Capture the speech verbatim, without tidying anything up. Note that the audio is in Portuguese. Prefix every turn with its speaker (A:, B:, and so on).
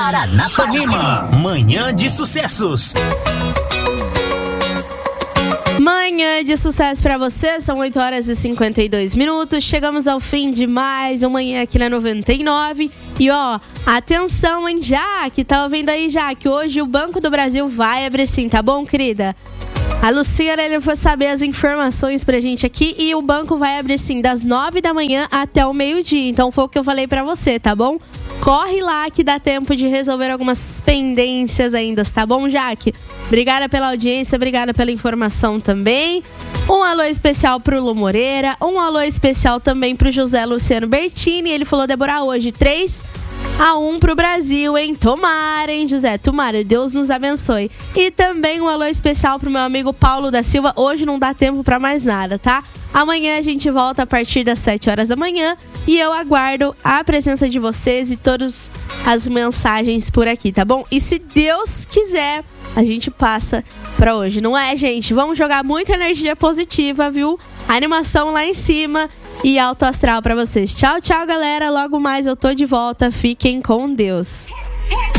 A: Paranapanema, manhã de sucessos.
B: Manhã de sucesso pra você, são oito horas e cinquenta e dois minutos. Chegamos ao fim de mais uma manhã aqui na noventa e nove. E ó, atenção, hein, Jaque, tá ouvindo aí, Jaque? Hoje o Banco do Brasil vai abrir sim, tá bom, querida? A Luciana, ele foi saber as informações pra gente aqui e o banco vai abrir sim das nove da manhã até o meio-dia. Então foi o que eu falei pra você, tá bom? Corre lá que dá tempo de resolver algumas pendências ainda, tá bom, Jaque? Obrigada pela audiência, obrigada pela informação também. Um alô especial pro Lu Moreira, um alô especial também pro José Luciano Bertini. Ele falou, Débora, hoje três a um pro Brasil, hein? Tomara, hein, José? Tomara, Deus nos abençoe. E também um alô especial pro meu amigo Paulo da Silva. Hoje não dá tempo pra mais nada, tá? Amanhã a gente volta a partir das sete horas da manhã e eu aguardo a presença de vocês e todas as mensagens por aqui, tá bom? E se Deus quiser, a gente passa pra hoje, não é, gente? Vamos jogar muita energia positiva, viu? Animação lá em cima e alto astral pra vocês. Tchau, tchau, galera. Logo mais eu tô de volta. Fiquem com Deus.